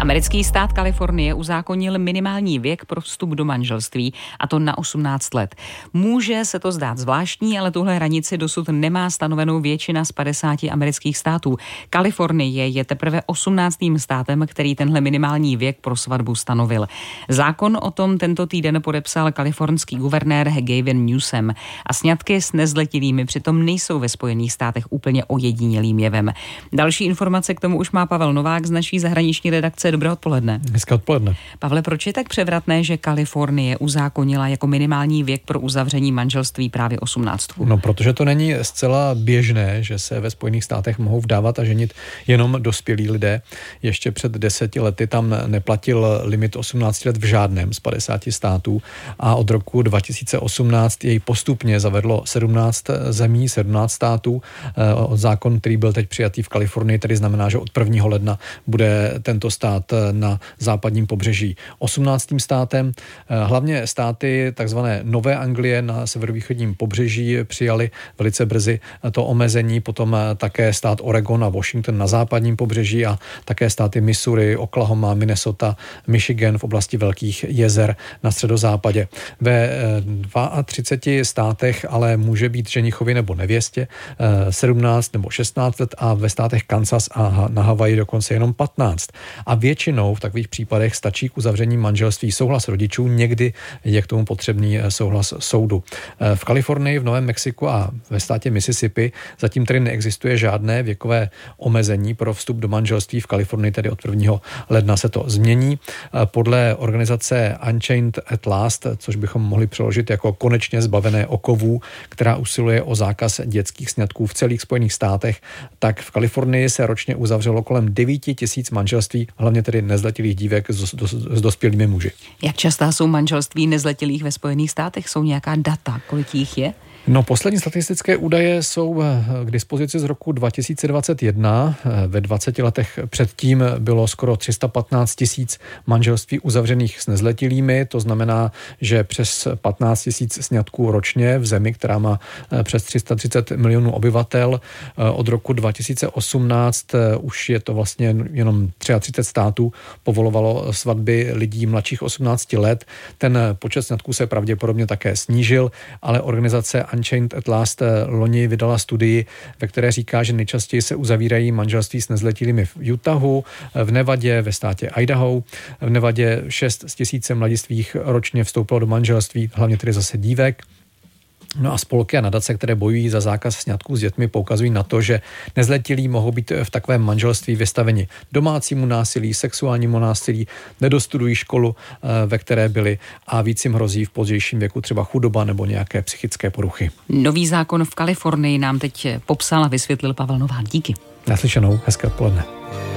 Americký stát Kalifornie uzákonil minimální věk pro vstup do manželství, a to na 18 let. Může se to zdát zvláštní, ale tuhle hranici dosud nemá stanovenou většina z 50 amerických států. Kalifornie je teprve 18. státem, který tenhle minimální věk pro svatbu stanovil. Zákon o tom tento týden podepsal kalifornský guvernér Gavin Newsom a sňatky s nezletilými přitom nejsou ve Spojených státech úplně ojedinělým jevem. Další informace k tomu už má Pavel Novák z naší zahraniční redakce. Dobré odpoledne. Hezké odpoledne. Pavle, proč je tak převratné, že Kalifornie uzákonila jako minimální věk pro uzavření manželství právě 18? No, protože to není zcela běžné, že se ve Spojených státech mohou vdávat a ženit jenom dospělí lidé. Ještě před 10 lety tam neplatil limit 18 let v žádném z 50 států a od roku 2018 jej postupně zavedlo 17 zemí, 17 států. Zákon, který byl teď přijatý v Kalifornii, tedy znamená, že od 1. ledna bude tento stát na západním pobřeží 18. státem. Hlavně státy takzvané Nové Anglie na severovýchodním pobřeží přijali velice brzy to omezení, potom také stát Oregon a Washington na západním pobřeží a také státy Missouri, Oklahoma, Minnesota, Michigan v oblasti Velkých jezer na středozápadě. Ve 32 státech ale může být ženichovi nebo nevěstě 17 nebo 16 let a ve státech Kansas a na Havaji dokonce jenom 15. A většinou v takových případech stačí k uzavření manželství souhlas rodičů, někdy je k tomu potřebný souhlas soudu. V Kalifornii, v Novém Mexiku a ve státě Mississippi zatím tedy neexistuje žádné věkové omezení pro vstup do manželství. V Kalifornii tedy od 1. ledna se to změní. Podle organizace Unchained at Last, což bychom mohli přeložit jako konečně zbavené okovů, která usiluje o zákaz dětských sňatků v celých Spojených státech, tak v Kalifornii se ročně uzavřelo kolem 9 000 manželství, hlavně tedy nezletilých dívek s dospělými muži. Jak častá jsou manželství nezletilých ve Spojených státech? Jsou nějaká data? Kolik jich je? No, poslední statistické údaje jsou k dispozici z roku 2021. Ve 20 letech předtím bylo skoro 315 000 manželství uzavřených s nezletilými. To znamená, že přes 15 000 sňatků ročně v zemi, která má přes 330 milionů obyvatel. Od roku 2018 už je to vlastně jenom 33 států povolovalo svatby lidí mladších 18 let. Ten počet sňatků se pravděpodobně také snížil, ale organizace Unchained at Last loni vydala studii, ve které říká, že nejčastěji se uzavírají manželství s nezletilými v Utahu, v Nevadě, ve státě Idaho. V Nevadě 6 z 1000 mladistvých ročně vstoupilo do manželství, hlavně tedy zase dívek. No a spolky a nadace, které bojují za zákaz sňatků s dětmi, poukazují na to, že nezletilí mohou být v takovém manželství vystaveni domácímu násilí, sexuálnímu násilí, nedostudují školu, ve které byli a víc jim hrozí v pozdějším věku třeba chudoba nebo nějaké psychické poruchy. Nový zákon v Kalifornii nám teď popsal a vysvětlil Pavel Novák. Díky. Naslyšenou, hezké odpoledne.